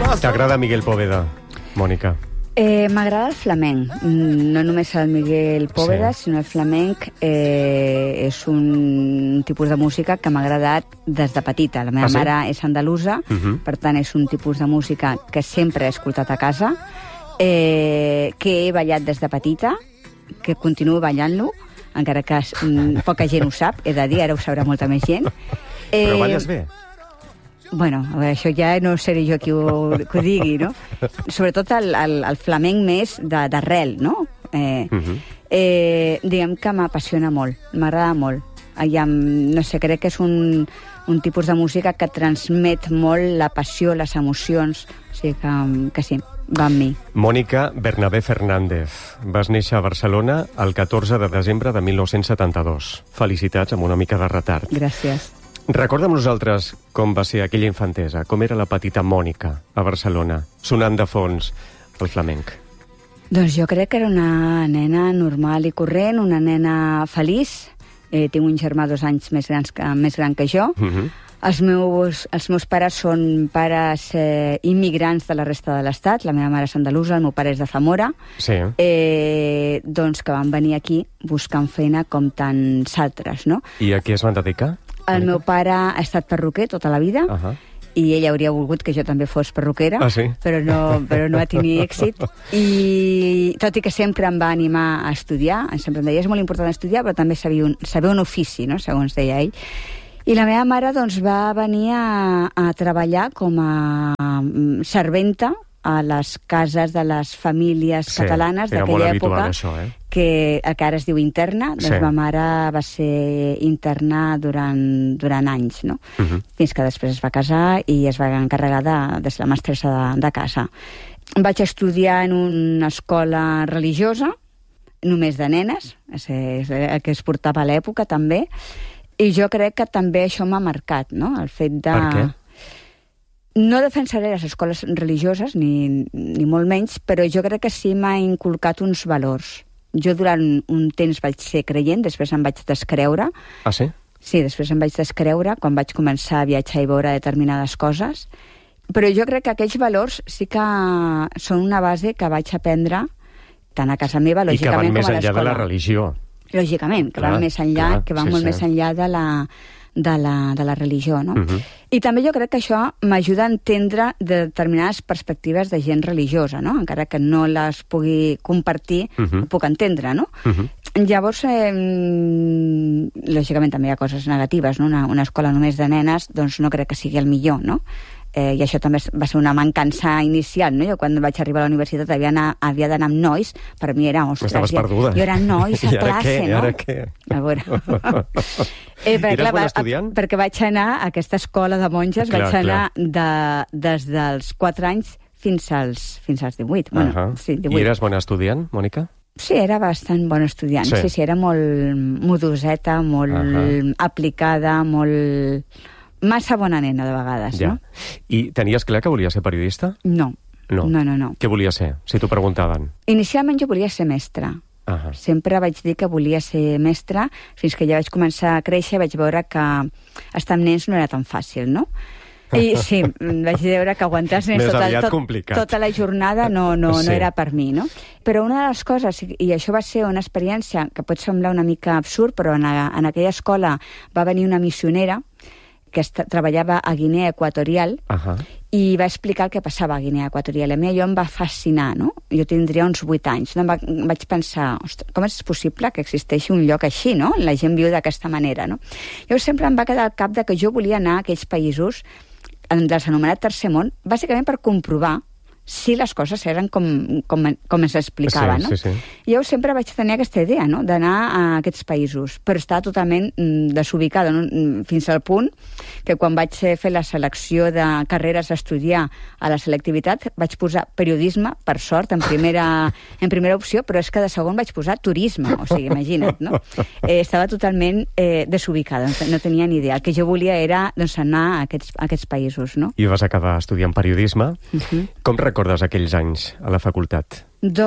T'agrada Miguel Poveda, Mònica? M'agrada el flamenc, no només el Miguel Poveda, sinó el flamenc. És un tipus de música que m'ha agradat des de petita. La meva mare és andalusa, per tant és un tipus de música que sempre he escoltat a casa, que he ballat des de petita, que continuo ballant-lo, encara que poca gent ho sap, he de dir, ara ho sabrà molta més gent. Però balles bé? Bueno, això ja no seré jo qui ho digui, no? Sobretot el flamenc més d'arrel, no? Diguem que m'apassiona molt, m'agrada molt. No sé, crec que és un tipus de música que transmet molt la passió, les emocions, o sigui que sí, va amb mi. Mònica Bernabé Fernández, vas néixer a Barcelona el 14 de desembre de 1972. Felicitats, amb una mica de retard. Gràcies. Recorda amb nosaltres com va ser aquella infantesa, com era la petita Mònica a Barcelona, sonant de fons el flamenc. Doncs jo crec que era una nena normal i corrent, una nena feliç. Tinc un germà 2 anys més gran que jo. Els meus pares són pares immigrants de la resta de l'Estat. La meva mare és andalusa, el meu pare és de Zamora. Sí. Doncs que van venir aquí buscant feina com tants altres, no? I a què es van dedicar? El meu pare ha estat perruquer tota la vida, i ell hauria volgut que jo també fos perruquera, però no va tenir èxit. I tot i que sempre em va animar a estudiar, sempre em deia, és molt important estudiar, però també saber un ofici, no? Segons deia ell. I la meva mare doncs, va venir a treballar com a serventa a les cases de les famílies catalanes d'aquella època, això, que ara es diu interna. Doncs ma mare va ser interna durant anys, no? Fins que després es va casar i es va encarregar de ser la mestressa de casa. Vaig estudiar en una escola religiosa, només de nenes, és el que es portava a l'època també, i jo crec que també això m'ha marcat, no? El fet de... Per què? No defensaré les escoles religioses, ni molt menys, però jo crec que sí m'ha inculcat uns valors. Jo durant un temps vaig ser creient, després em vaig descreure. Ah, sí? Sí, després em vaig descreure, quan vaig començar a viatjar i veure determinades coses. Però jo crec que aquells valors sí que són una base que vaig aprendre tant a casa meva, lògicament, com a l'escola. I que van més enllà de la religió. Lògicament, que van més enllà, que van molt més enllà de la religió, no? I també jo crec que això m'ajuda a entendre determinades perspectives de gent religiosa, no? Encara que no les pugui compartir, ho puc entendre, no? Llavors, lògicament també hi ha coses negatives, no? Una escola només de nenes, doncs no crec que sigui el millor, no? I això també va ser una mancança inicial, no? Jo quan vaig arribar a la universitat havia d'anar amb nois, per mi era, ostres... Estaves perduda. Jo era nois a classe, no? I ara què? A veure... Eres bon estudiant? Perquè vaig anar a aquesta escola de monges, vaig anar des dels 4 anys fins als 18. Bueno, sí, 18. I eres bona estudiant, Mònica? Sí, era bastant bona estudiant. Sí, era molt modoseta, molt aplicada, molt... Massa bona nena, de vegades, no? I tenies clar que volies ser periodista? No. Què volies ser, si t'ho preguntaven? Inicialment jo volia ser mestra. Sempre vaig dir que volia ser mestra, fins que ja vaig començar a créixer i vaig veure que estar amb nens no era tan fàcil, no? I sí, vaig veure que aguantar els nens tota la jornada no era per mi, no? Però una de les coses, i això va ser una experiència que pot semblar una mica absurd, però en aquella escola va venir una missionera que treballava a Guinea Equatorial i va explicar el que passava a Guinea Equatorial. A mi allò em va fascinar, no? Jo tindria uns 8 anys. Vaig pensar, ostres, com és possible que existeixi un lloc així, no? La gent viu d'aquesta manera, no? Llavors sempre em va quedar al cap que jo volia anar a aquells països dels anomenats tercer món, bàsicament per comprovar si les coses eren com es explicava, no? Jo sempre vaig tenir aquesta idea, no?, d'anar a aquests països, però estava totalment desubicada, no? Fins al punt que quan vaig fer la selecció de carreres a estudiar a la selectivitat vaig posar periodisme, per sort, en primera opció, però és que de segon vaig posar turisme, o sigui, imagina't, no? Estava totalment desubicada, no tenia ni idea. El que jo volia era anar a aquests països, no? I vas acabar estudiant periodisme. Com recordes aquells anys a la facultat?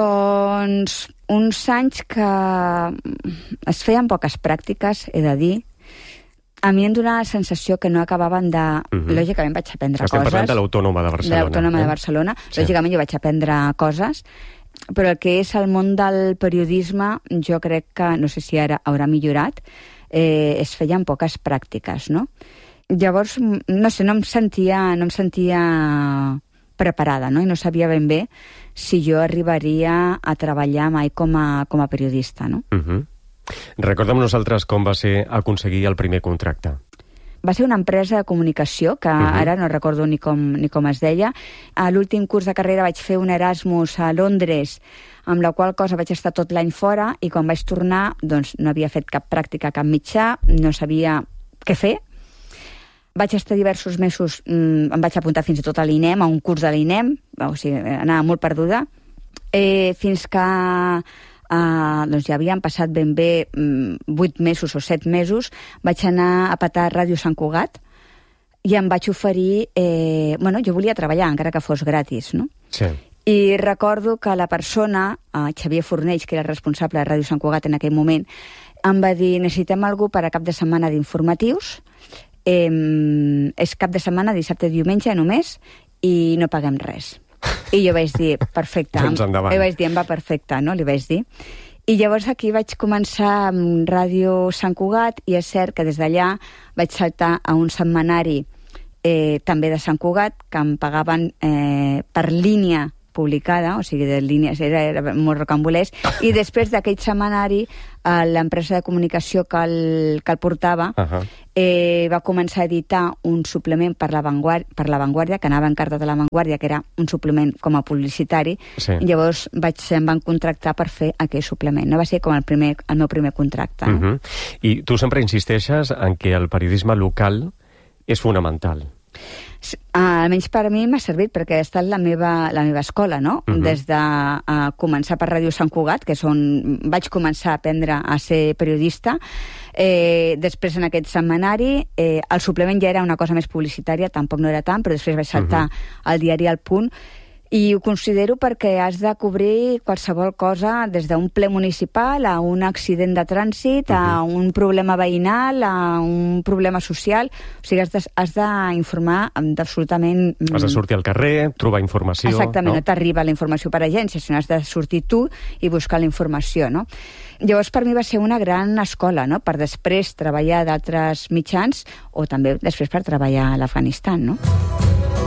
Doncs uns anys que es feien poques pràctiques, he de dir, a mi em donava la sensació que no acabaven de... Lògicament vaig aprendre coses. Estem parlant de l'Autònoma de Barcelona. De l'Autònoma de Barcelona. Sí. Lògicament jo vaig aprendre coses, però el que és el món del periodisme, jo crec que, no sé si ara haurà millorat, es feien poques pràctiques, no? Llavors, no sé, no em sentia preparada, no? I no sabia ben bé si jo arribaria a treballar mai com a periodista, no? Recorda'm nosaltres com va ser aconseguir el primer contracte. Va ser una empresa de comunicació, que ara no recordo ni com es deia. A l'últim curs de carrera vaig fer un Erasmus a Londres, amb la qual cosa vaig estar tot l'any fora, i quan vaig tornar doncs no havia fet cap pràctica a cap mitjà, no sabia què fer. Vaig estar diversos mesos, em vaig apuntar fins i tot a l'INEM, a un curs de l'INEM, o sigui, anava molt perduda, fins que doncs ja havien passat ben bé 8 mesos o 7 mesos, vaig anar a petar a Ràdio Sant Cugat i em vaig oferir... jo volia treballar, encara que fos gratis, no? Sí. I recordo que la persona, Xavier Fornells, que era el responsable de Ràdio Sant Cugat en aquell moment, em va dir, necessitem algú per a cap de setmana d'informatius, és cap de setmana, dissabte i diumenge només, i no paguem res. I jo vaig dir, perfecte. Doncs endavant. Vaig dir, em va perfecte, no? Li vaig dir. I llavors aquí vaig començar amb Ràdio Sant Cugat, i és cert que des d'allà vaig saltar a un setmanari també de Sant Cugat, que em pagaven per línia publicada, o sigui, de línies, era molt rocambolès, i després d'aquell setmanari l'empresa de comunicació que el portava va començar a editar un suplement per la Vanguardia, que anava encartat a la Vanguardia, que era un suplement com a publicitari, i llavors em van contractar per fer aquell suplement. No va ser com el meu primer contracte. I tu sempre insisteixes en que el periodisme local és fonamental. Almenys per a mi m'ha servit, perquè ha estat la meva escola, no? Des de començar per Ràdio Sant Cugat, que és on vaig començar a aprendre a ser periodista. Després en aquest setmanari el suplement ja era una cosa més publicitària, tampoc no era tant, però després vaig saltar al diari El Punt, i ho considero perquè has de cobrir qualsevol cosa, des d'un ple municipal a un accident de trànsit, a un problema veïnal, a un problema social. O sigui, has d'informar absolutament... Has de sortir al carrer, trobar informació... Exactament, no t'arriba la informació per agència, sinó has de sortir tu i buscar la informació, no? Llavors, per mi va ser una gran escola, no?, per després treballar d'altres mitjans, o també després per treballar a l'Afganistan, no?